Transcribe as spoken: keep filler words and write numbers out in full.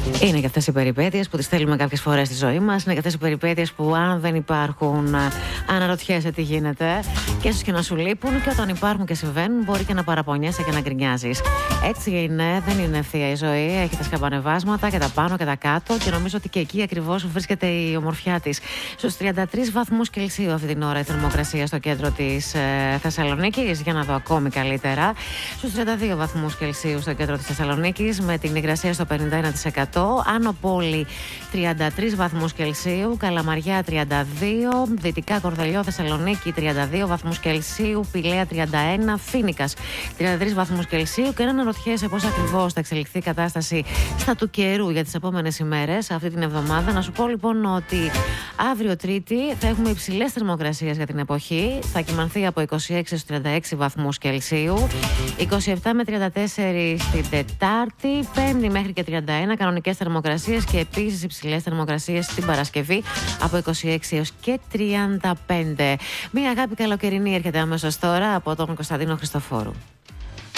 Είναι και αυτές οι περιπέτειες που τις θέλουμε κάποιες φορές στη ζωή μας. Είναι και αυτές οι περιπέτειες που, αν δεν υπάρχουν, αναρωτιέσαι τι γίνεται. Και ίσως και να σου λείπουν, και όταν υπάρχουν και συμβαίνουν, μπορεί και να παραπονιέσαι και να γκρινιάζεις. Έτσι είναι, δεν είναι ευθεία η ζωή. Έχει τα σκαμπανεβάσματα και τα πάνω και τα κάτω. Και νομίζω ότι και εκεί ακριβώς βρίσκεται η ομορφιά της. Στους τριάντα τρεις βαθμούς Κελσίου αυτή την ώρα η θερμοκρασία στο κέντρο της ε, Θεσσαλονίκης. Για να δω ακόμη καλύτερα. Στους τριάντα δύο βαθμούς Κελσίου στο κέντρο της Θεσσαλονίκης, με την υγρασία στο πενήντα ένα τοις εκατό. Άνω Πόλη τριάντα τρεις βαθμούς Κελσίου, Καλαμαριά τριάντα δύο, Δυτικά Κορδελιό Θεσσαλονίκη τριάντα δύο βαθμούς Κελσίου, Πηλαία τριάντα ένα, Φοίνικας τριάντα τρεις βαθμούς Κελσίου. Και να αναρωτιέσαι πώς ακριβώς θα εξελιχθεί η κατάσταση στα του καιρού για τις επόμενες ημέρες αυτή την εβδομάδα. Να σου πω λοιπόν ότι αύριο Τρίτη θα έχουμε υψηλές θερμοκρασίες για την εποχή. Θα κυμανθεί από είκοσι έξι έως τριάντα έξι βαθμούς Κελσίου, είκοσι επτά με τριάντα τέσσερα την Τετάρτη, Πέμπτη μέχρι και τριάντα ένα κανονικές θερμοκρασίες, και επίσης υψηλές θερμοκρασίες την Παρασκευή από είκοσι έξι έως και τριάντα πέντε. Μία αγάπη καλοκαιρινή έρχεται αμέσως τώρα από τον Κωνσταντίνο Χριστοφόρου.